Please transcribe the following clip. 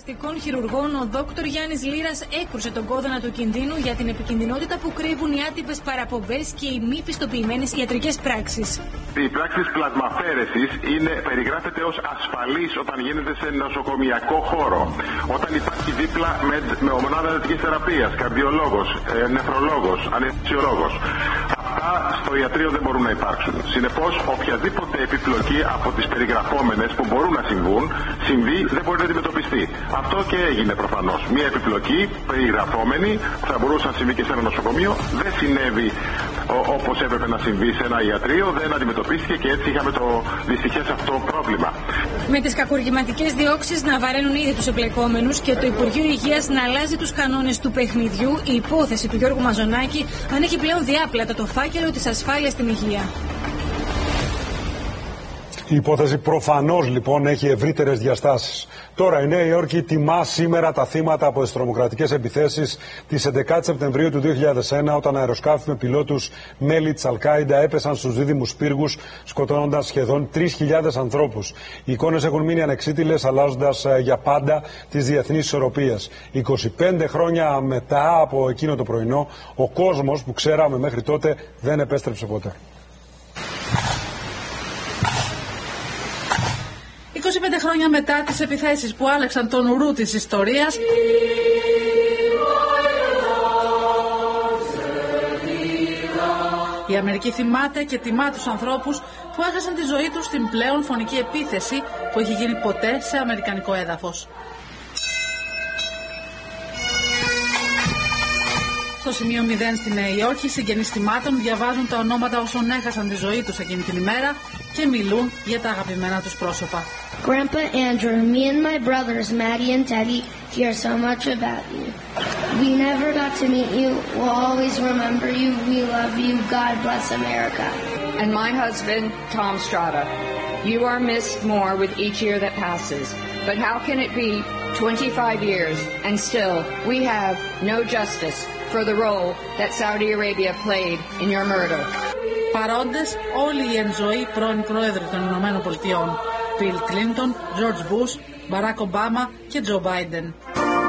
πλαστικών χειρουργών, ο Δόκτωρ Γιάννης Λύρας έκρουσε τον κόδωνα του κινδύνου για την επικινδυνότητα που κρύβουν οι άτυπες παραπομπές και οι μη πιστοποιημένες ιατρικές πράξεις. Η πράξη πλασμαφέρεσης περιγράφεται ως ασφαλής όταν γίνεται σε νοσοκομιακό χώρο. Όταν υπάρχει δίπλα με ομονάδα εντατικής θεραπείας, καρδιολόγος, νεφρολόγος, αναισθησιολόγος. Αυτά στο ιατρείο δεν μπορούν να υπάρξουν. Συνεπώς, οποιαδήποτε επιπλοκή από τις περιγραφόμενες που μπορούν να συμβεί, δεν μπορεί να αντιμετωπιστεί. Αυτό και έγινε προφανώς. Μία επιπλοκή περιγραφόμενη θα μπορούσε να συμβεί και σε ένα νοσοκομείο. Δεν συνέβη όπως έπρεπε να συμβεί σε ένα ιατρείο, δεν αντιμετωπίστηκε και έτσι είχαμε το δυστυχές αυτό πρόβλημα. Με τις κακουργηματικές διώξεις να βαραίνουν ήδη τους εμπλεκόμενους και το Υπουργείο Υγείας να αλλάζει τους κανόνες του παιχνιδιού, η υπόθεση του Γιώργου Μαζονάκη ανέχει πλέον διάπλατα το φάκελο της ασφάλειας στην υγεία. Η υπόθεση προφανώς λοιπόν έχει ευρύτερες διαστάσεις. Τώρα η Νέα Υόρκη τιμά σήμερα τα θύματα από τις τρομοκρατικές επιθέσεις της 11 Σεπτεμβρίου του 2001, όταν αεροσκάφη με πιλότους μέλη της Αλ-Κάιντα έπεσαν στους δίδυμους πύργους, σκοτώνοντας σχεδόν 3.000 ανθρώπους. Οι εικόνες έχουν μείνει ανεξίτηλες, αλλάζοντας για πάντα τις διεθνείς ισορροπίες. 25 χρόνια μετά από εκείνο το πρωινό, ο κόσμος που ξέραμε μέχρι τότε δεν επέστρεψε ποτέ. 25 χρόνια μετά τις επιθέσεις που άλλαξαν τον ουρού της ιστορίας, η Αμερική θυμάται και τιμά τους ανθρώπους που έχασαν τη ζωή τους στην πλέον φωνική επίθεση που έχει γίνει ποτέ σε αμερικανικό έδαφος. Στο σημείο 0 στη Νέα Υόρκη, οι συγγενείς θυμάτων διαβάζουν τα ονόματα όσων έχασαν τη ζωή τους εκείνη την ημέρα και μιλούν για τα αγαπημένα τους πρόσωπα. Grandpa Andrew, me and my brothers Maddie and Teddy hear so much about you. We never got to meet you. We'll always remember you. We love you. God bless America. And my husband, Tom Strada. You are missed more with each year that passes. But how can it be 25 years and still we have no justice for the role that Saudi Arabia played in your murder? Παρόντες όλοι οι εν ζωή πρώην πρόεδροι των Ηνωμένων Πολιτειών, Bill Clinton, George Bush, Barack Obama και Joe Biden.